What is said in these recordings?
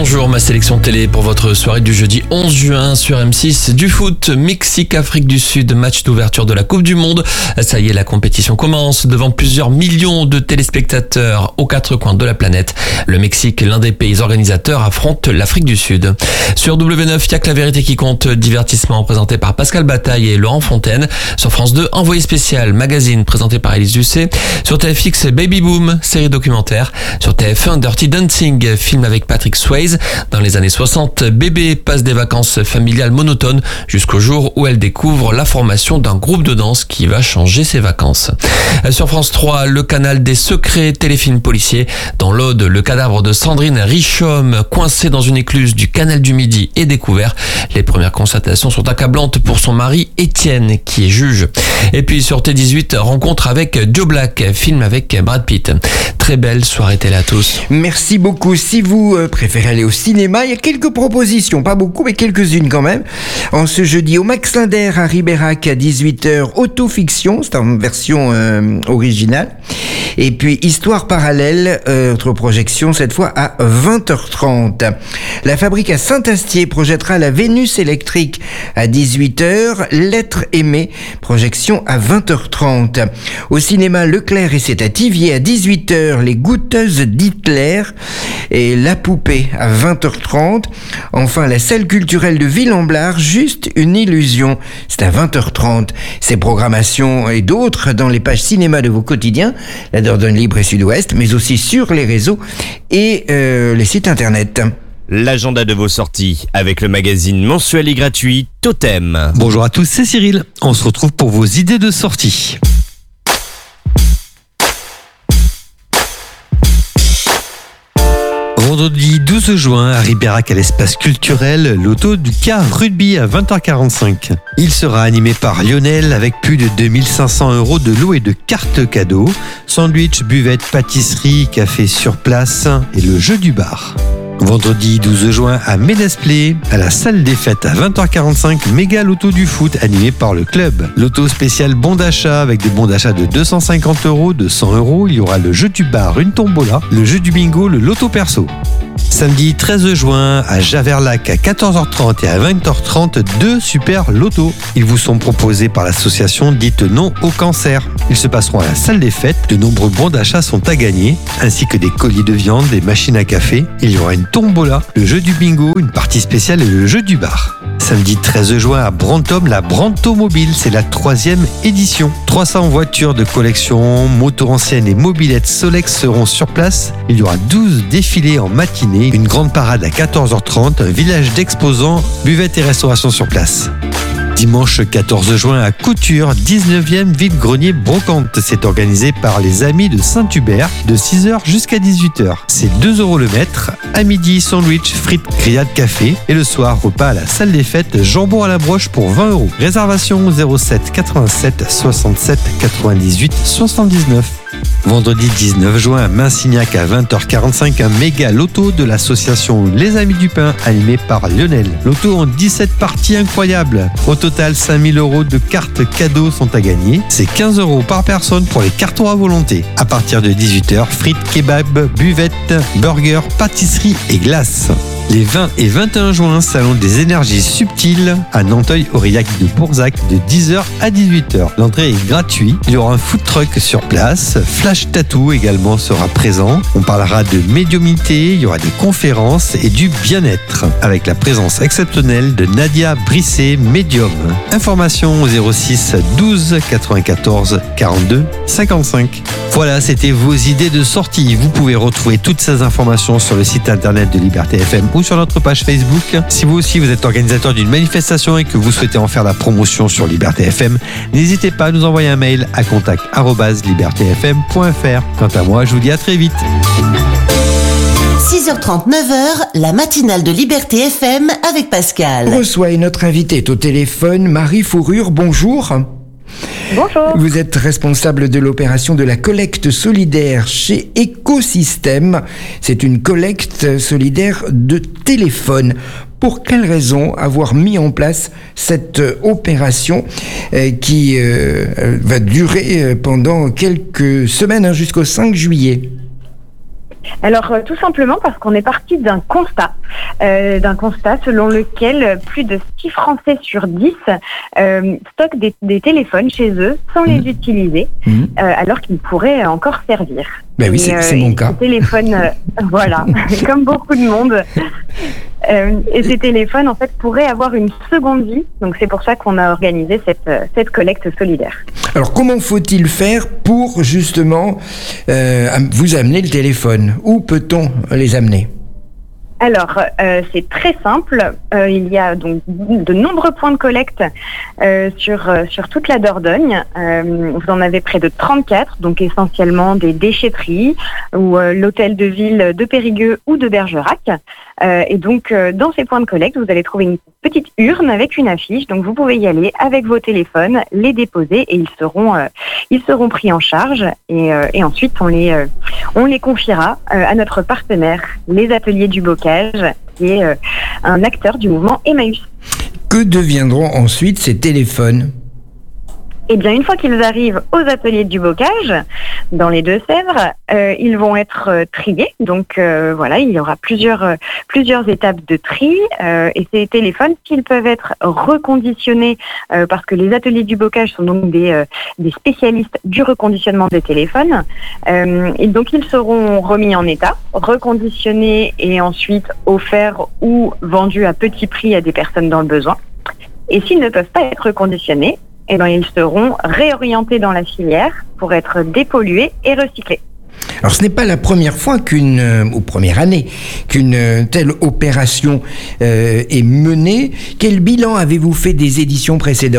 Bonjour, ma sélection télé pour votre soirée du jeudi 11 juin sur M6. Du foot, Mexique-Afrique du Sud, match d'ouverture de la Coupe du Monde. Ça y est, la compétition commence devant plusieurs millions de téléspectateurs aux quatre coins de la planète. Le Mexique, l'un des pays organisateurs, affronte l'Afrique du Sud. Sur W9, il y a que la vérité qui compte, divertissement présenté par Pascal Bataille et Laurent Fontaine. Sur France 2, Envoyé spécial, magazine présenté par Élise Lucet. Sur TFX, Baby Boom, série documentaire. Sur TF1, Dirty Dancing, film avec Patrick Swayze. Dans les années 60, Bébé passe des vacances familiales monotones jusqu'au jour où elle découvre la formation d'un groupe de danse qui va changer ses vacances. Sur France 3, le canal des secrets, téléfilm policier. Dans l'Aude, le cadavre de Sandrine Richomme, coincé dans une écluse du canal du Midi, est découvert. Les premières constatations sont accablantes pour son mari Étienne, qui est juge. Et puis sur T18, rencontre avec Joe Black, film avec Brad Pitt. Très belle soirée télé à tous. Merci beaucoup. Si vous préférez aller au cinéma, il y a quelques propositions, pas beaucoup, mais quelques-unes quand même. En ce jeudi, au Max Linder à Ribérac à 18h, Autofiction, c'est en version originale. Et puis Histoire parallèle, autre projection cette fois à 20h30. La Fabrique à Saint-Astier projettera La Vénus électrique à 18h, Lettres aimées, projection à 20h30. Au cinéma Leclerc et c'est à Thiviers à 18h, Les Goûteuses d'Hitler et La Poupée à 20h30. Enfin, la salle culturelle de Ville-en-Blard, Juste une illusion, c'est à 20h30. Ces programmations et d'autres dans les pages cinéma de vos quotidiens, la Dordogne Libre et Sud-Ouest, mais aussi sur les réseaux et les sites internet. L'agenda de vos sorties avec le magazine mensuel et gratuit Totem. Bonjour à tous, c'est Cyril. On se retrouve pour vos idées de sortie. Vendredi 12 juin, à Ribérac à l'espace culturel, l'auto du car rugby à 20h45. Il sera animé par Lionel avec plus de 2500 € de lots et de cartes cadeaux, sandwich, buvette, pâtisserie, café sur place et le jeu du bar. Vendredi 12 juin à Ménasplé, à la salle des fêtes à 20h45, méga loto du foot animé par le club. Loto spécial bon d'achat avec des bons d'achat de 250 €, de 100 €. Il y aura le jeu du bar, une tombola, le jeu du bingo, le loto perso. Samedi 13 juin à Javerlac à 14h30 et à 20h30, 2 super lotos. Ils vous sont proposés par l'association dite Non au cancer. Ils se passeront à la salle des fêtes. De nombreux bons d'achat sont à gagner, ainsi que des colis de viande, des machines à café. Il y aura une tombola, le jeu du bingo, une partie spéciale et le jeu du bar. Samedi 13 juin à Brantôme, la Brantomobile, c'est la 3e édition. 300 voitures de collection, motos anciennes et mobylettes Solex seront sur place. Il y aura 12 défilés en matinée, une grande parade à 14h30, un village d'exposants, buvette et restauration sur place. Dimanche 14 juin à Couture, 19e vide-grenier brocante. C'est organisé par les Amis de Saint-Hubert de 6h jusqu'à 18h. C'est 2 € le mètre. À midi, sandwich, frites, grillades, café. Et le soir, repas à la salle des fêtes, jambon à la broche pour 20 €. Réservation 07 87 67 98 79. Vendredi 19 juin à Minsignac à 20h45, un méga loto de l'association Les Amis du Pain animé par Lionel. Loto en 17 parties incroyables. Au total, 5000 € de cartes cadeaux sont à gagner. C'est 15 € par personne pour les cartons à volonté. À partir de 18h, frites, kebab, buvette, burgers, pâtisserie et glace. Les 20 et 21 juin, salon des énergies subtiles à Nanteuil-Aurillac de Bourzac de 10h à 18h. L'entrée est gratuite. Il y aura un food truck sur place. Flash Tattoo également sera présent. On parlera de médiumnité, il y aura des conférences et du bien-être avec la présence exceptionnelle de Nadia Brisset, médium. Information au 06 12 94 42 55. Voilà, c'était vos idées de sortie. Vous pouvez retrouver toutes ces informations sur le site internet de Liberté FM ou sur notre page Facebook. Si vous aussi vous êtes organisateur d'une manifestation et que vous souhaitez en faire la promotion sur Liberté FM, n'hésitez pas à nous envoyer un mail à contact@libertéfm.fr. Quant à moi, je vous dis à très vite. 6h30, 9h, la matinale de Liberté FM avec Pascal. On reçoit notre invitée au téléphone, Marie Fourrure, bonjour. Bonjour. Vous êtes responsable de l'opération de la collecte solidaire chez Écosystème. C'est une collecte solidaire de téléphones. Pour quelle raison avoir mis en place cette opération qui va durer pendant quelques semaines jusqu'au 5 juillet ? Alors tout simplement parce qu'on est parti d'un constat selon lequel plus de 6 Français sur 10 stockent des téléphones chez eux sans les utiliser, alors qu'ils pourraient encore servir. Ben oui, c'est mon cas. Ces téléphones, voilà, comme beaucoup de monde. Et ces téléphones, en fait, pourraient avoir une seconde vie. Donc c'est pour ça qu'on a organisé cette collecte solidaire. Alors comment faut-il faire pour justement vous amener le téléphone? Où peut-on les amener? Alors, c'est très simple. Il y a donc de nombreux points de collecte sur toute la Dordogne. Vous en avez près de 34, donc essentiellement des déchetteries ou l'hôtel de ville de Périgueux ou de Bergerac. Et donc, dans ces points de collecte, vous allez trouver une petite urne avec une affiche. Donc, vous pouvez y aller avec vos téléphones, les déposer et ils seront pris en charge. Et ensuite, on les confiera à notre partenaire, les Ateliers du Bocage, qui est un acteur du mouvement Emmaüs. Que deviendront ensuite ces téléphones? Eh bien, une fois qu'ils arrivent aux Ateliers du Bocage, dans les Deux-Sèvres, ils vont être triés. Donc voilà, il y aura plusieurs étapes de tri. Et ces téléphones, s'ils peuvent être reconditionnés, parce que les Ateliers du Bocage sont donc des spécialistes du reconditionnement des téléphones, et donc ils seront remis en état, reconditionnés et ensuite offerts ou vendus à petit prix à des personnes dans le besoin. Et s'ils ne peuvent pas être reconditionnés, eh ben, ils seront réorientés dans la filière pour être dépollués et recyclés. Alors ce n'est pas la première fois ou première année qu'une telle opération est menée. Quel bilan avez-vous fait des éditions précédentes ?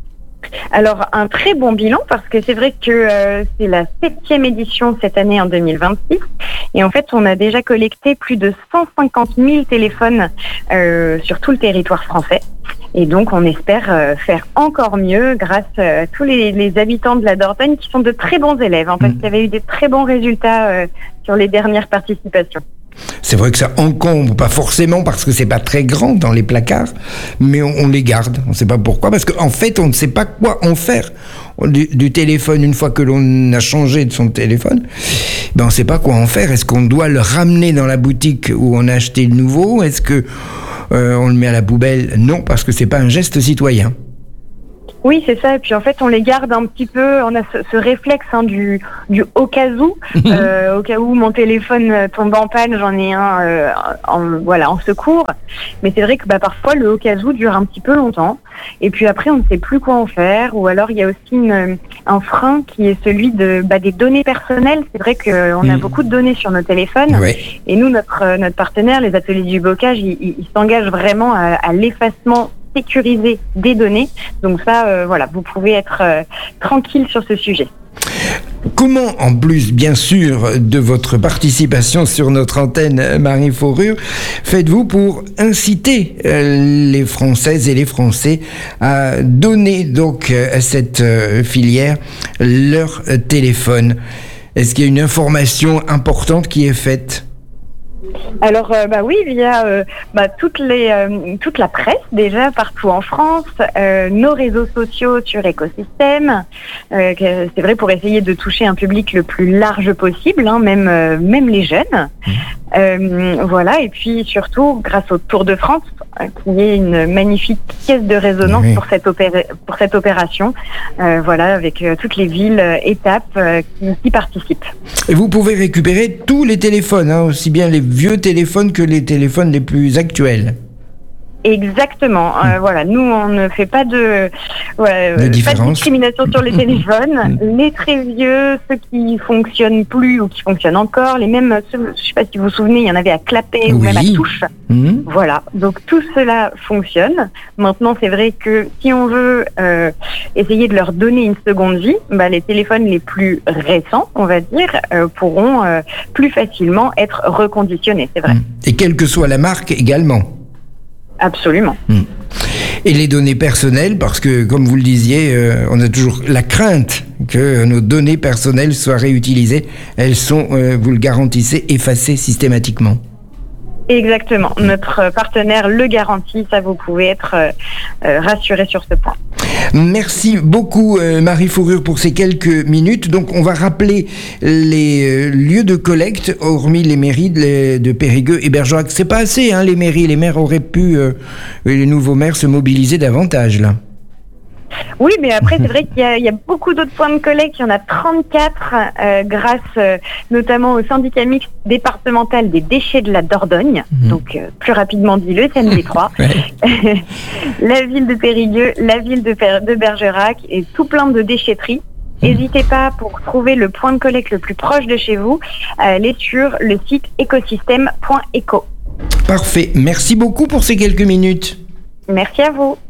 Alors un très bon bilan parce que c'est vrai que c'est la 7e édition cette année en 2026 et en fait on a déjà collecté plus de 150 000 téléphones sur tout le territoire français. Et donc, on espère faire encore mieux grâce à tous les habitants de la Dordogne qui sont de très bons élèves, parce qu'il y avait eu des très bons résultats sur les dernières participations. C'est vrai que ça encombre, pas forcément parce que c'est pas très grand dans les placards, mais on les garde. On ne sait pas pourquoi, parce qu'en fait, on ne sait pas quoi en faire du téléphone. Une fois que l'on a changé de son téléphone, ben on ne sait pas quoi en faire. Est-ce qu'on doit le ramener dans la boutique où on a acheté le nouveau ? Est-ce que on le met à la poubelle? Non, parce que c'est pas un geste citoyen. Oui, c'est ça. Et puis en fait, on les garde un petit peu. On a ce réflexe du au cas où. Au cas où mon téléphone tombe en panne, j'en ai un en secours. Mais c'est vrai que parfois le au cas où dure un petit peu longtemps. Et puis après, on ne sait plus quoi en faire. Ou alors il y a aussi un frein qui est celui des données personnelles. C'est vrai qu'on a beaucoup de données sur nos téléphones. Ouais. Et nous, notre partenaire, les Ateliers du Bocage, ils s'engagent vraiment à l'effacement sécuriser des données. Donc ça, vous pouvez être tranquille sur ce sujet. Comment, en plus, bien sûr, de votre participation sur notre antenne Marie Forure, faites-vous pour inciter les Françaises et les Français à donner donc à cette filière leur téléphone? Est-ce qu'il y a une information importante qui est faite? Alors oui, via toute la presse déjà partout en France, nos réseaux sociaux sur Écosystème, c'est vrai pour essayer de toucher un public le plus large possible, même les jeunes. Et puis surtout grâce au Tour de France, qui est une magnifique caisse de résonance pour cette opération, avec toutes les villes, étapes qui participent. Et vous pouvez récupérer tous les téléphones, aussi bien les vieux téléphones que les téléphones les plus actuels. Exactement. Nous, on ne fait pas de discrimination sur les téléphones. Les très vieux, ceux qui fonctionnent plus ou qui fonctionnent encore, les mêmes, je ne sais pas si vous vous souvenez, il y en avait à clapet ou même à touche. Voilà. Donc tout cela fonctionne. Maintenant, c'est vrai que si on veut essayer de leur donner une seconde vie, les téléphones les plus récents, on va dire, pourront plus facilement être reconditionnés. C'est vrai. Et quelle que soit la marque également. Absolument. Et les données personnelles, parce que, comme vous le disiez, on a toujours la crainte que nos données personnelles soient réutilisées. Elles sont, vous le garantissez, effacées systématiquement. Exactement. Notre partenaire le garantit, ça vous pouvez être rassuré sur ce point. Merci beaucoup Marie Fourrure pour ces quelques minutes. Donc on va rappeler les lieux de collecte, hormis les mairies de Périgueux et Bergerac. C'est pas assez, hein, les mairies. Les maires auraient pu, les nouveaux maires, se mobiliser davantage là. Oui, mais après, c'est vrai qu'il y a beaucoup d'autres points de collecte. Il y en a 34 grâce notamment au syndicat mixte départemental des déchets de la Dordogne. Donc, plus rapidement dit, le CND3. La ville de Périgueux, la ville de Bergerac et tout plein de déchetteries. N'hésitez pas, pour trouver le point de collecte le plus proche de chez vous, à aller sur le site écosystème.eco. Parfait. Merci beaucoup pour ces quelques minutes. Merci à vous.